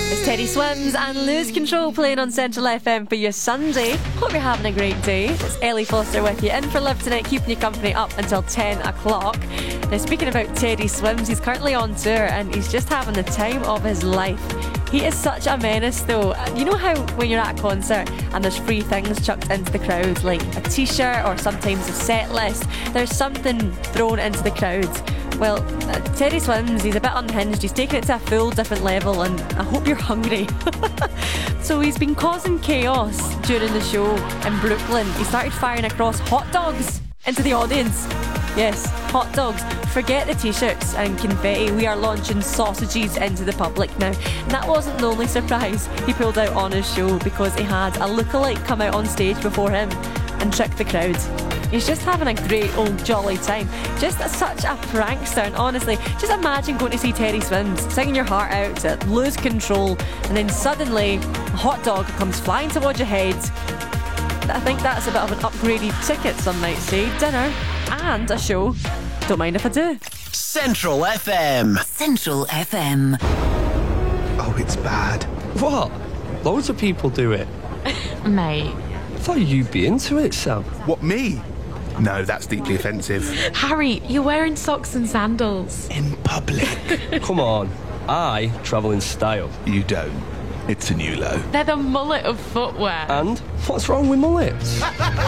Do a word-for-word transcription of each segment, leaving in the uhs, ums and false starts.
It's Teddy Swims and Lose Control playing on Central F M for your Sunday. Hope you're having a great day. It's Ellie Foster with you in for Live tonight, keeping you company up until ten o'clock. Now, speaking about Teddy Swims, he's currently on tour and he's just having the time of his life. He is such a menace though. You know how when you're at a concert and there's free things chucked into the crowd, like a t-shirt or sometimes a set list, there's something thrown into the crowd. Well, uh, Teddy Swims, he's a bit unhinged. He's taken it to a full different level, and I hope you're hungry. So he's been causing chaos during the show in Brooklyn. He started firing across hot dogs into the audience. Yes, hot dogs. Forget the t-shirts and confetti. We are launching sausages into the public now. And that wasn't the only surprise he pulled out on his show, because he had a lookalike come out on stage before him and trick the crowd. He's just having a great old jolly time. Just a, such a prankster, and honestly, just imagine going to see Teddy Swims, singing your heart out to Lose Control, and then suddenly a hot dog comes flying towards your head. I think that's a bit of an upgraded ticket, some might say. Dinner and a show. Don't mind if I do. Central F M. Central F M. Oh, it's bad. What? Loads of people do it. Mate. I thought you'd be into it, Sam. What, me? No, that's deeply offensive. Harry, you're wearing socks and sandals. In public. Come on. I travel in style. You don't. It's a new low. They're the mullet of footwear. And what's wrong with mullets?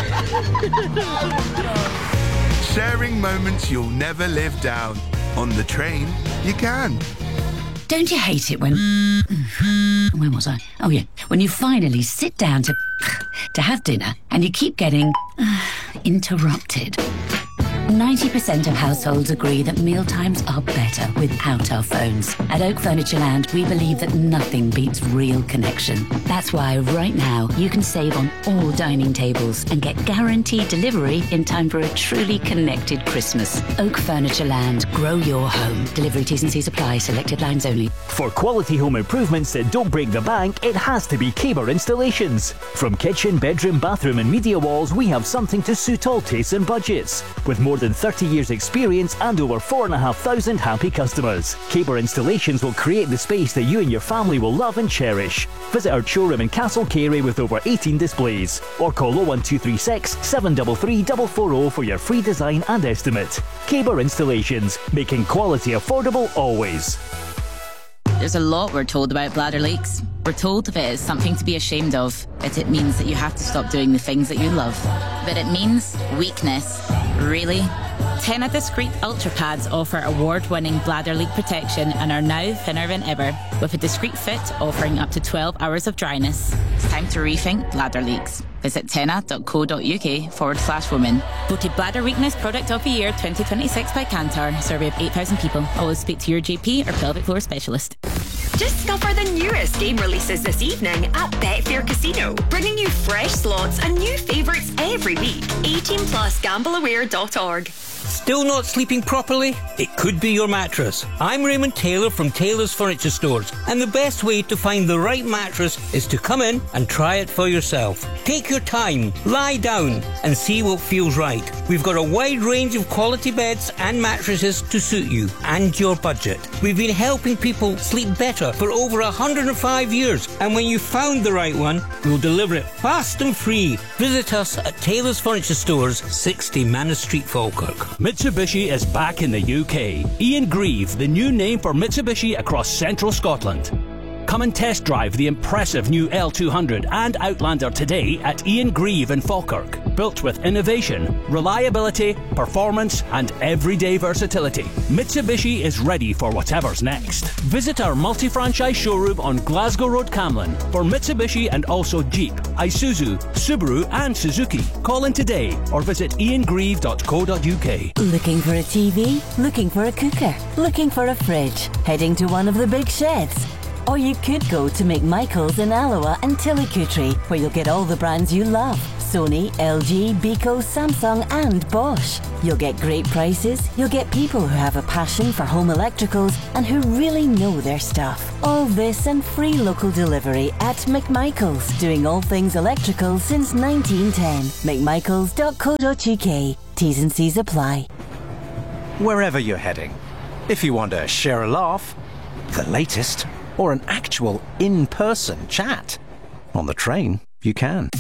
Sharing moments you'll never live down. On the train, you can. Don't you hate it when... Where was I? Oh, yeah. When you finally sit down to... to have dinner and you keep getting... interrupted. ninety percent of households agree that mealtimes are better without our phones. At Oak Furniture Land, we believe that nothing beats real connection. That's why right now you can save on all dining tables and get guaranteed delivery in time for a truly connected Christmas. Oak Furniture Land. Grow your home. Delivery T's and C's apply. Selected lines only. For quality home improvements that don't break the bank, it has to be Caber Installations. From kitchen, bedroom, bathroom and media walls, we have something to suit all tastes and budgets. With more than thirty years experience and over four thousand five hundred happy customers, Caber Installations will create the space that you and your family will love and cherish. Visit our showroom in Castle Carey with over eighteen displays, or call oh one two three six, seven three three, four four zero for your free design and estimate. Caber Installations, making quality affordable always. There's a lot we're told about bladder leaks. We're told that it is something to be ashamed of, that it means that you have to stop doing the things that you love. But it means weakness. Really? Tena Discreet Ultra Pads offer award-winning bladder leak protection and are now thinner than ever, with a discreet fit offering up to twelve hours of dryness. It's time to rethink bladder leaks. Visit tena.co.uk forward slash women. Voted Bladder Weakness Product of the Year twenty twenty-six by Kantar. Survey of eight thousand people. Always speak to your G P or pelvic floor specialist. Discover the newest game releases this evening at Betfair Casino, bringing you fresh slots and new favourites every week. eighteen plus gamble aware dot org. Still not sleeping properly? It could be your mattress. I'm Raymond Taylor from Taylor's Furniture Stores, and the best way to find the right mattress is to come in and try it for yourself. Take your time, lie down, and see what feels right. We've got a wide range of quality beds and mattresses to suit you and your budget. We've been helping people sleep better for over one hundred five years, and when you've found the right one, we'll deliver it fast and free. Visit us at Taylor's Furniture Stores, sixty Manor Street, Falkirk. Mitsubishi is back in the U K. Ian Grieve, the new name for Mitsubishi across central Scotland. Come and test drive the impressive new L two hundred and Outlander today at Ian Grieve in Falkirk. Built with innovation, reliability, performance and everyday versatility, Mitsubishi is ready for whatever's next. Visit our multi-franchise showroom on Glasgow Road, Camlin for Mitsubishi and also Jeep, Isuzu, Subaru and Suzuki. Call in today or visit ian grieve dot co dot uk. Looking for a T V? Looking for a cooker? Looking for a fridge? Heading to one of the big sheds? Or you could go to McMichael's in Alloa and Tillicoultry, where you'll get all the brands you love. Sony, L G, Beko, Samsung and Bosch. You'll get great prices, you'll get people who have a passion for home electricals and who really know their stuff. All this and free local delivery at McMichael's, doing all things electrical since nineteen ten. mcmichaels dot co dot uk. T's and C's apply. Wherever you're heading, if you want to share a laugh, the latest or an actual in-person chat. On the train, you can.